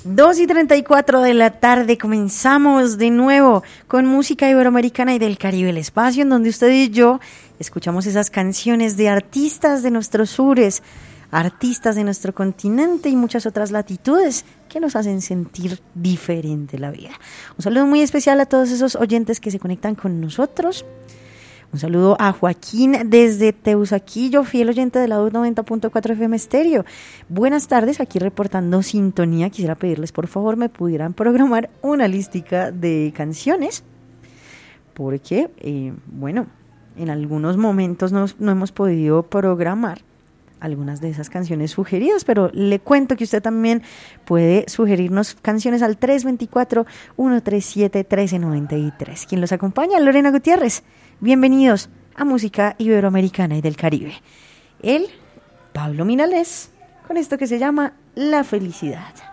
2:34 de la tarde, comenzamos de nuevo con música iberoamericana y del Caribe, el espacio en donde usted y yo escuchamos esas canciones de artistas de nuestros sures, artistas de nuestro continente y muchas otras latitudes que nos hacen sentir diferente la vida. Un saludo muy especial a todos esos oyentes que se conectan con nosotros. Un saludo a Joaquín desde Teusaquillo, fiel oyente de la 90.4 FM Estéreo. Buenas tardes, aquí reportando sintonía. Quisiera pedirles, por favor, me pudieran programar una listica de canciones, porque, en algunos momentos no hemos podido programar algunas de esas canciones sugeridas, pero le cuento que usted también puede sugerirnos canciones al 324-137-1393. Quien los acompaña, Lorena Gutiérrez. Bienvenidos a Música Iberoamericana y del Caribe. Él, Pablo Milanés, con esto que se llama La Felicidad.